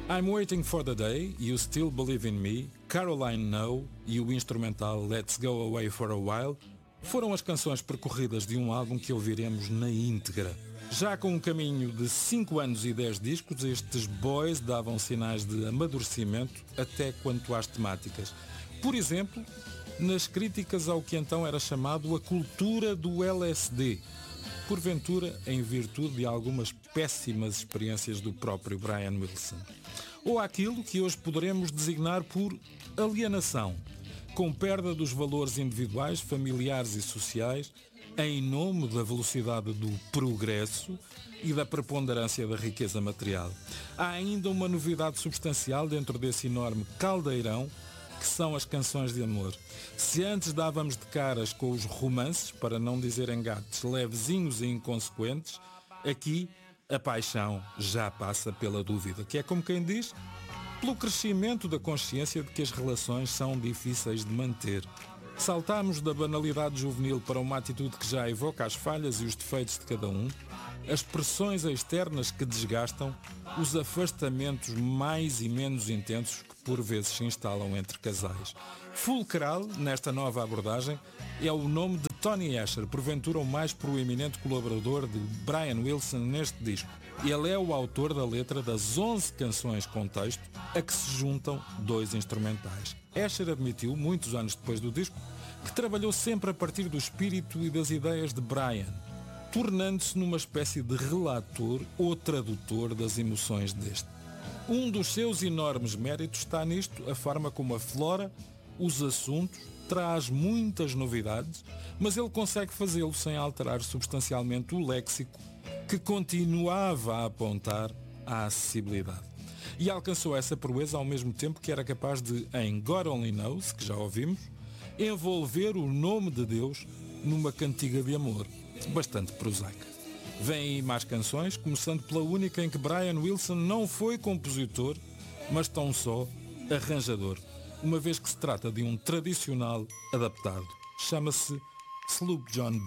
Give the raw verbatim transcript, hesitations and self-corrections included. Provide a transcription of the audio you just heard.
I'm Waiting for the Day, You Still Believe in Me, Caroline No e o instrumental Let's Go Away for a While foram as canções percorridas de um álbum que ouviremos na íntegra. Já com um caminho de cinco anos e dez discos, estes boys davam sinais de amadurecimento até quanto às temáticas. Por exemplo, nas críticas ao que então era chamado a cultura do L S D, porventura em virtude de algumas péssimas experiências do próprio Brian Wilson. Ou àquilo que hoje poderemos designar por alienação, com perda dos valores individuais, familiares e sociais, em nome da velocidade do progresso e da preponderância da riqueza material. Há ainda uma novidade substancial dentro desse enorme caldeirão, que são as canções de amor. Se antes dávamos de caras com os romances, para não dizer engates levezinhos e inconsequentes, aqui a paixão já passa pela dúvida, que é como quem diz, pelo crescimento da consciência de que as relações são difíceis de manter. Saltamos da banalidade juvenil para uma atitude que já evoca as falhas e os defeitos de cada um, as pressões externas que desgastam, os afastamentos mais e menos intensos que por vezes se instalam entre casais. Fulcral, nesta nova abordagem, é o nome de Tony Asher, porventura o mais proeminente colaborador de Brian Wilson neste disco. Ele é o autor da letra das onze canções com texto, a que se juntam dois instrumentais. Asher admitiu, muitos anos depois do disco, que trabalhou sempre a partir do espírito e das ideias de Brian, tornando-se numa espécie de relator ou tradutor das emoções deste. Um dos seus enormes méritos está nisto, a forma como aflora os assuntos, traz muitas novidades, mas ele consegue fazê-lo sem alterar substancialmente o léxico que continuava a apontar à acessibilidade. E alcançou essa proeza ao mesmo tempo que era capaz de, em God Only Knows, que já ouvimos, envolver o nome de Deus numa cantiga de amor, bastante prosaica. Vêm aí mais canções, começando pela única em que Brian Wilson não foi compositor, mas tão só arranjador, uma vez que se trata de um tradicional adaptado. Chama-se Sloop John B.